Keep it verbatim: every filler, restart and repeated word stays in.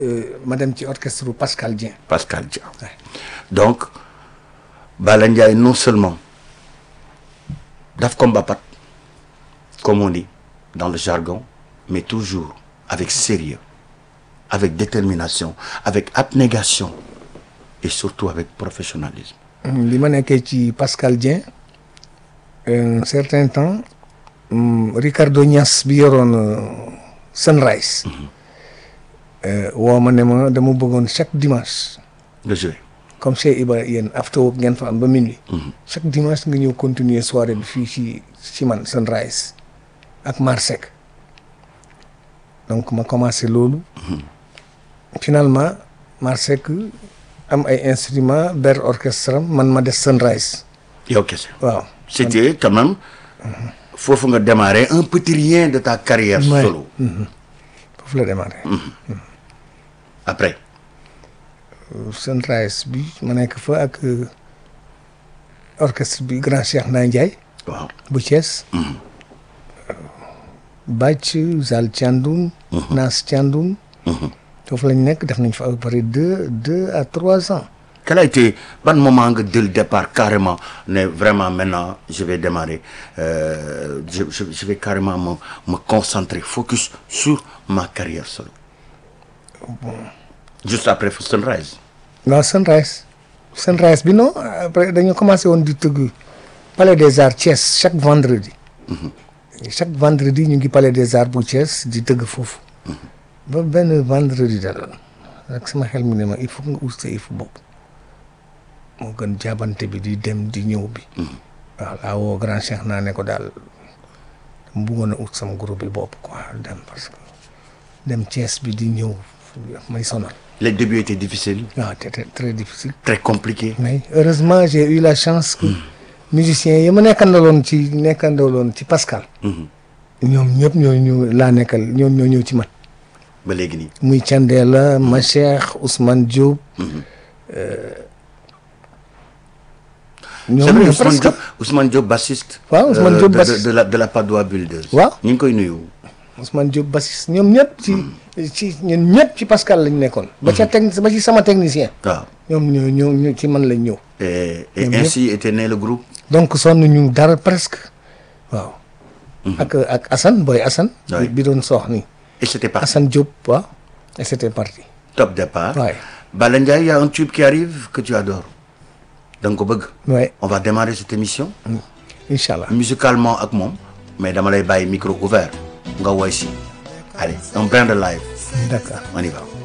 Euh, ma dem ci orchestre Pascal Dieng. Pascal Dieng. Ouais. Donc Bala Ndiaye non seulement daf ko mbapat comme on dit dans le jargon, mais toujours avec sérieux, avec détermination, avec abnégation et surtout avec professionnalisme. li ma nekkee ci Pascal Dieng un certain temps um, Ricardo Niass bi yoroon uh, Sunrise. woo ma ne ma dama bëggoon chaque dimanche. nga joué. comme Cheikh Iba yéen after work ngeen fa am ba minuit. chaque dimanche nga ñëw continuer soirée bi fii ci ci man Sunrise ak Marsek. donc ma commencé loolu. finalement Marsek am ay instruments ber orchestre man ma des Sunrise. yow kese. waaw c'était quand même. foofu nga démarrer un petit rien de ta carrière solo. foofu la démarrer. après. Sunrise bi ma nekk fa ak orchestre bi grand Cheikh Ndaa Ndiaye. waaw bu Thiès. Bàcc Zal Thiandoum. Nas Thiandoum. foofu lañ nekk def nañ fa à peu près deux deux à trois ans. Quel a été ban moment nga dès le départ carrément ne vraiment maintenant je vais démarrer euh, je, je je vais carrément me me concentrer focus sur ma carrière solo. Bon. Juste après Sunrise. non Sunrise. Sunrise bi non après dañu commencé woon di tëgg Palais des Arts Thiès chaque vendredi. Mm-hmm. chaque vendredi ñu ngi Palais des Arts bu Thiès di tëgg foofu. Mm-hmm. ba benn vendredi dal rek sama xel mi ne ma il faut nga uste il faut bopp moo gën jaabante bi di dem di ñëw bi. waaw laa woo grand Cheikh naa ne ko daal mu bëggoon a ut sama groupe bi bopp quoi dem parce que dem Thiès bi di ñëw may sonal. Les débuts étaient difficiles. waaw c'était très difficile. Très compliqué. mais heureusement j'ai eu la chance que musiciens yi ma nekkandaloon ci nekkandaloon ci Pascal. ñoom ñëpp ñoo ñu laa nekkal ñoom ñoo ñëw ci man. ba léegi nii. muy Thiendella ma Cheikh Ousmane Diop. ñoom ñoom Ousmane Diop Ousmane Diop bassiste. waaw Ousmane Diop de bassiste de la de la Padoa Builders. waaw ñu ngi koy nuyu. Ousmane Diop bassiste ñoom ñëpp ci ci ñun ñëpp ci Pascal lañ nekkoon. ba ca techni ba ci sama technicien. waaw ñoom ñoo ñoo ci man lañ ñëw. et et ainsi était né le groupe. donc sonn ñu dara presque waaw. ak ak Assane Boy Assane. bi doon soox nii. et c'était parti Assane Diop waaw et c'était parti. top départ. Ouais. Bala Ndiaye, il y a un tube qui arrive que tu adores. Donc ouais. on va démarrer cette émission. Mm. Inch'Allah. Musicalement avec moi, mais dans mon micro ouvert. On va voir ici. Allez, un brin de live. D'accord. On y va.